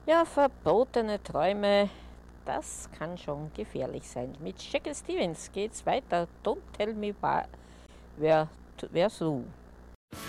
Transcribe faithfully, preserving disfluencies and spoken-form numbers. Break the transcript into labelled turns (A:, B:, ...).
A: Ja, verbotene Träume, das kann schon gefährlich sein. Mit Shakin' Stevens geht's weiter. Don't tell me why, wer, wer so.